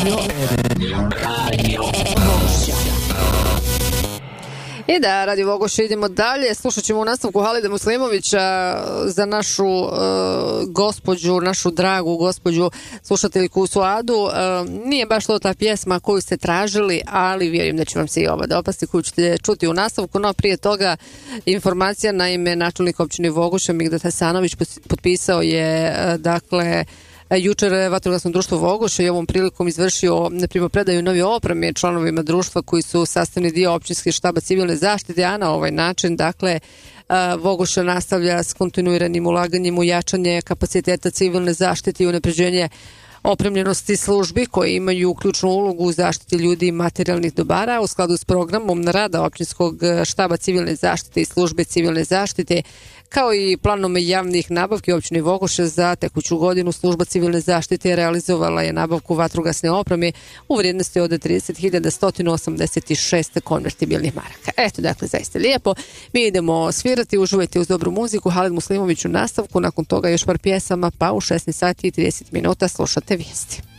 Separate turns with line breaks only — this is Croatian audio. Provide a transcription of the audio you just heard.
I da, radi Vogoša idemo dalje. Slušat ćemo u nastavku Halida Muslimovića za našu gospođu, našu dragu gospođu slušateljku Suadu. Nije baš to ta pjesma koju ste tražili, ali vjerujem da će vam se i ova dopasti koju ćete čuti u nastavku. No prije toga informacija, naime načelnik općine Vogoša Migdad Hasanović potpisao je jučer Vatrogasno društvo Vogoša i ovom prilikom izvršio primopredaju nove opreme članovima društva koji su sastavni dio općinskih štaba civilne zaštite, a na ovaj način Vogoša nastavlja s kontinuiranim ulaganjem u jačanje kapaciteta civilne zaštite i unapređenje opremljenosti službi koje imaju ključnu ulogu u zaštiti ljudi i materijalnih dobara u skladu s programom rada općinskog štaba civilne zaštite i službe civilne zaštite kao i planom javnih nabavki općine Vogoša za tekuću godinu. Služba civilne zaštite realizovala je nabavku vatrogasne opreme u vrijednosti od 30.186 konvertibilnih maraka. Eto, zaista lijepo. Mi idemo svirati, uživajte uz dobru muziku. Halid Muslimović u nastavku, nakon toga još par pjesama, pa u 16 sati i 30 minuta slušate vijesti.